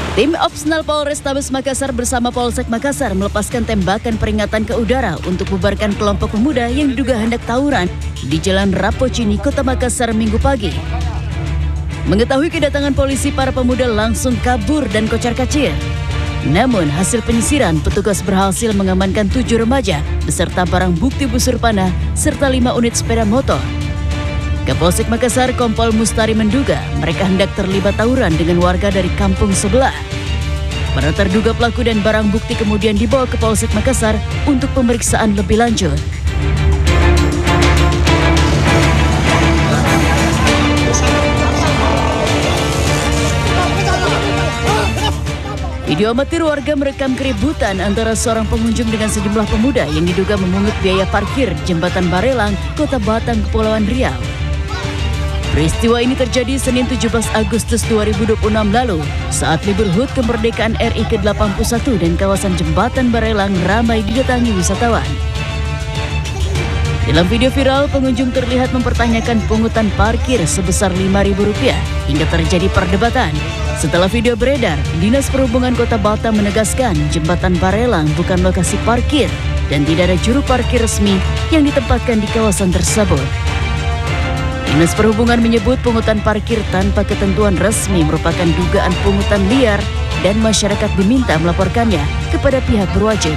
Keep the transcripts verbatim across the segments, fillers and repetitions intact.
Tim Opsnal Polrestabes Makassar bersama Polsek Makassar melepaskan tembakan peringatan ke udara untuk bubarkan kelompok pemuda yang diduga hendak tawuran di Jalan Rapocini, Kota Makassar Minggu pagi. Mengetahui kedatangan polisi, para pemuda langsung kabur dan kocar-kacir. Namun hasil penyisiran, petugas berhasil mengamankan tujuh remaja beserta barang bukti busur panah serta lima unit sepeda motor. Kapolsek Makassar Kompol Mustari menduga mereka hendak terlibat tawuran dengan warga dari kampung sebelah. Para terduga pelaku dan barang bukti kemudian dibawa ke Polsek Makassar untuk pemeriksaan lebih lanjut. Video amatir warga merekam keributan antara seorang pengunjung dengan sejumlah pemuda yang diduga memungut biaya parkir Jembatan Barelang, Kota Batang, Kepulauan Riau. Peristiwa ini terjadi Senin tujuh belas Agustus dua ribu dua puluh enam lalu saat libur H U T kemerdekaan R I ke delapan puluh satu dan kawasan Jembatan Barelang ramai didatangi wisatawan. Dalam video viral, pengunjung terlihat mempertanyakan pungutan parkir sebesar lima ribu rupiah hingga terjadi perdebatan. Setelah video beredar, Dinas Perhubungan Kota Batam menegaskan Jembatan Barelang bukan lokasi parkir dan tidak ada juru parkir resmi yang ditempatkan di kawasan tersebut. Dinas Perhubungan menyebut pungutan parkir tanpa ketentuan resmi merupakan dugaan pungutan liar dan masyarakat diminta melaporkannya kepada pihak berwajib.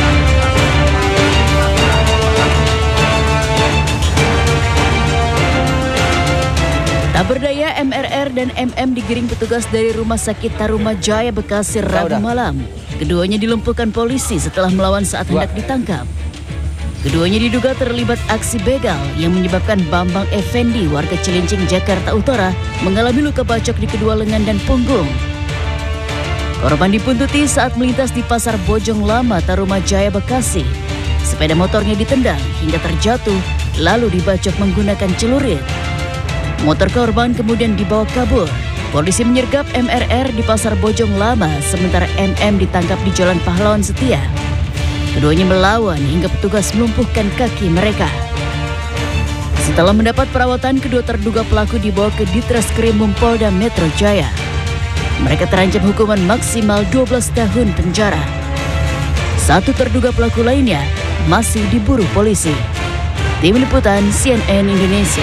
Tak berdaya, M R R dan M M digiring petugas dari Rumah Sakit Tarumajaya Bekasi Rabu malam. Keduanya dilumpuhkan polisi setelah melawan saat hendak ditangkap. Keduanya diduga terlibat aksi begal yang menyebabkan Bambang Effendi, warga Cilincing, Jakarta Utara, mengalami luka bacok di kedua lengan dan punggung. Korban dipuntuti saat melintas di Pasar Bojong Lama, Tarumajaya, Bekasi. Sepeda motornya ditendang hingga terjatuh, lalu dibacok menggunakan celurit. Motor korban kemudian dibawa kabur. Polisi menyergap M R R di Pasar Bojong Lama, sementara M M ditangkap di Jalan Pahlawan Setia. Keduanya melawan hingga petugas melumpuhkan kaki mereka. Setelah mendapat perawatan, kedua terduga pelaku dibawa ke Ditreskrimum Polda Metro Jaya. Mereka terancam hukuman maksimal dua belas tahun penjara. Satu terduga pelaku lainnya masih diburu polisi. Tim Liputan C N N Indonesia.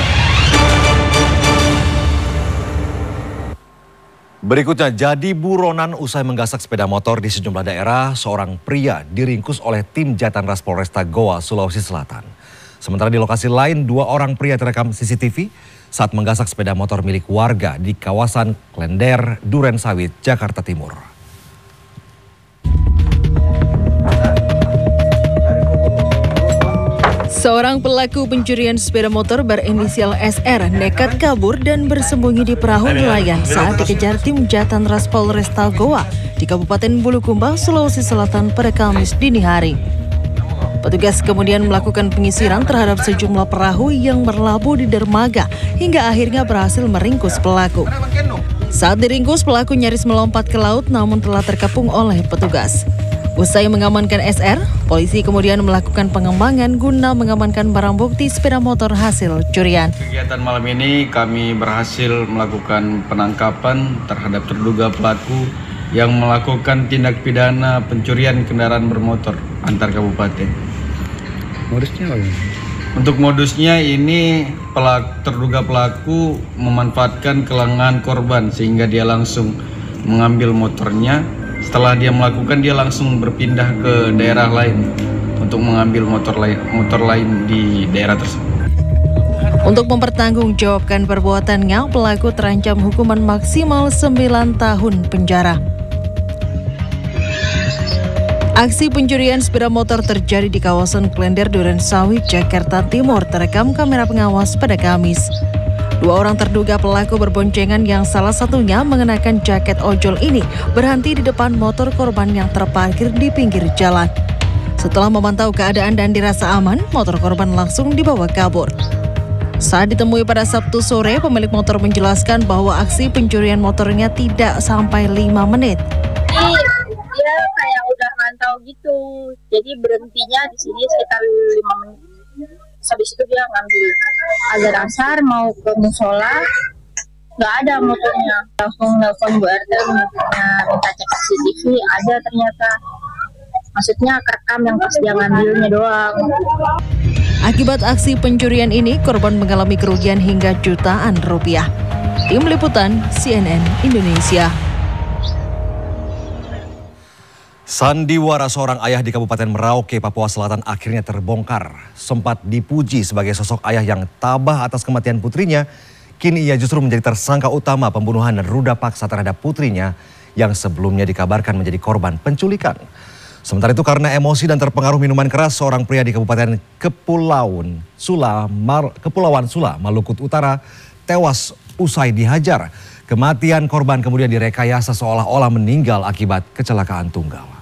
Berikutnya, jadi buronan usai menggasak sepeda motor di sejumlah daerah, seorang pria diringkus oleh tim Jatanras Polresta Goa, Sulawesi Selatan. Sementara di lokasi lain, dua orang pria terekam C C T V saat menggasak sepeda motor milik warga di kawasan Klender, Duren Sawit, Jakarta Timur. Seorang pelaku pencurian sepeda motor berinisial S R nekat kabur dan bersembunyi di perahu nelayan saat dikejar tim Jatanras Polresta Goa di Kabupaten Bulukumba, Sulawesi Selatan pada Kamis dini hari. Petugas kemudian melakukan penyisiran terhadap sejumlah perahu yang berlabuh di dermaga hingga akhirnya berhasil meringkus pelaku. Saat diringkus, pelaku nyaris melompat ke laut namun telah terkepung oleh petugas. Usai mengamankan S R, polisi kemudian melakukan pengembangan guna mengamankan barang bukti sepeda motor hasil curian. Kegiatan malam ini kami berhasil melakukan penangkapan terhadap terduga pelaku yang melakukan tindak pidana pencurian kendaraan bermotor antar kabupaten. Modusnya apa? Untuk modusnya ini pelaku, terduga pelaku memanfaatkan kelengahan korban sehingga dia langsung mengambil motornya. Setelah dia melakukan, dia langsung berpindah ke daerah lain untuk mengambil motor lain, motor lain di daerah tersebut. Untuk mempertanggungjawabkan perbuatannya, pelaku terancam hukuman maksimal sembilan tahun penjara. Aksi pencurian sepeda motor terjadi di kawasan Klender, Duren Sawit, Jakarta Timur, terekam kamera pengawas pada Kamis. Dua orang terduga pelaku berboncengan yang salah satunya mengenakan jaket ojol ini berhenti di depan motor korban yang terparkir di pinggir jalan. Setelah memantau keadaan dan dirasa aman, motor korban langsung dibawa kabur. Saat ditemui pada Sabtu sore, pemilik motor menjelaskan bahwa aksi pencurian motornya tidak sampai lima menit. Dia kayak udah ngantau gitu, jadi berhentinya di sini sekitar lima menit. Habis itu dia ngambil agak dasar mau ke musola, nggak ada motornya. Langsung nelfon Bu R T, minta cek C C T V, ada ternyata. Maksudnya kerekam yang pas dia ngambilnya doang. Akibat aksi pencurian ini, korban mengalami kerugian hingga jutaan rupiah. Tim Liputan C N N Indonesia. Sandiwara seorang ayah di Kabupaten Merauke, Papua Selatan akhirnya terbongkar. Sempat dipuji sebagai sosok ayah yang tabah atas kematian putrinya, kini ia justru menjadi tersangka utama pembunuhan dan ruda paksa terhadap putrinya yang sebelumnya dikabarkan menjadi korban penculikan. Sementara itu karena emosi dan terpengaruh minuman keras, seorang pria di Kabupaten Kepulauan Sula, Mar, Kepulauan Sula, Maluku Utara tewas usai dihajar. Kematian korban kemudian direkayasa seolah-olah meninggal akibat kecelakaan tunggal.